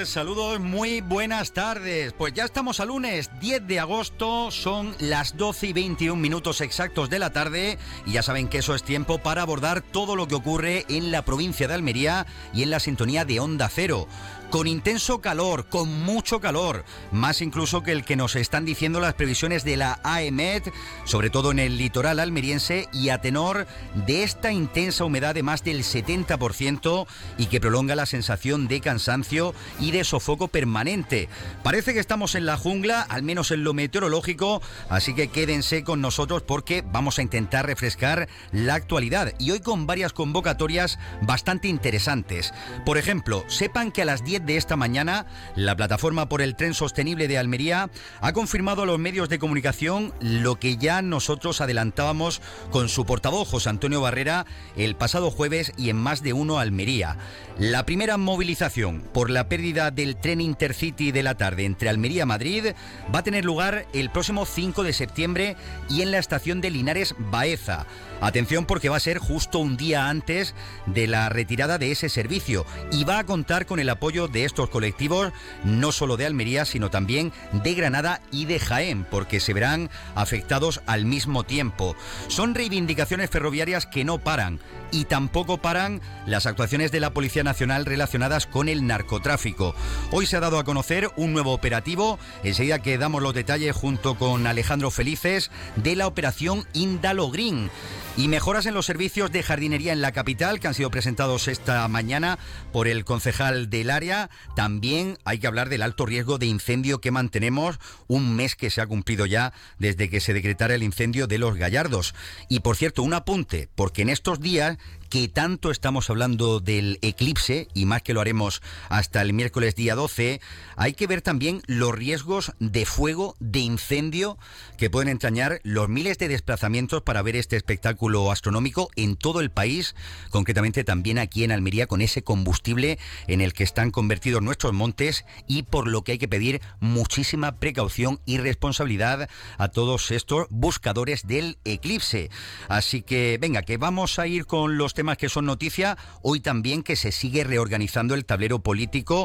tal? Saludos, muy buenas tardes. Pues ya estamos a lunes 10 de agosto, son las 12:21 exactos de la tarde y ya saben que eso es tiempo para abordar todo lo que ocurre en la provincia de Almería y en la sintonía de Onda Cero. Con intenso calor, con mucho calor, más incluso que el que nos están diciendo las previsiones de la AEMET, sobre todo en el litoral almeriense, y a tenor de esta intensa humedad de más del 70% y que prolonga la sensación de cansancio y de sofoco permanente. Parece que estamos en la jungla, al menos en lo meteorológico, así que quédense con nosotros porque vamos a intentar refrescar la actualidad y hoy con varias convocatorias bastante interesantes. Por ejemplo, sepan que a las 10 de esta mañana, la Plataforma por el Tren Sostenible de Almería ha confirmado a los medios de comunicación lo que ya nosotros adelantábamos con su portavoz, José Antonio Barrera, el pasado jueves y en Más de Uno Almería. La primera movilización por la pérdida del tren Intercity de la tarde entre Almería y Madrid va a tener lugar el próximo 5 de septiembre y en la estación de Linares Baeza. Atención porque va a ser justo un día antes de la retirada de ese servicio y va a contar con el apoyo de estos colectivos, no solo de Almería, sino también de Granada y de Jaén, porque se verán afectados al mismo tiempo. Son reivindicaciones ferroviarias que no paran y tampoco paran las actuaciones de la Policía Nacional relacionadas con el narcotráfico. Hoy se ha dado a conocer un nuevo operativo, enseguida que damos los detalles junto con Alejandro Felices, de la operación Indalo Green. Y mejoras en los servicios de jardinería en la capital que han sido presentados esta mañana por el concejal del área. También hay que hablar del alto riesgo de incendio que mantenemos, un mes que se ha cumplido ya desde que se decretara el incendio de Los Gallardos. Y por cierto, un apunte, porque en estos días que tanto estamos hablando del eclipse, y más que lo haremos hasta el miércoles día 12, hay que ver también los riesgos de fuego, de incendio, que pueden entrañar los miles de desplazamientos para ver este espectáculo astronómico en todo el país, concretamente también aquí en Almería, con ese combustible en el que están convertidos nuestros montes, y por lo que hay que pedir muchísima precaución y responsabilidad a todos estos buscadores del eclipse. Así que venga, que vamos a ir con los temas que son noticia. Hoy también que se sigue reorganizando el tablero político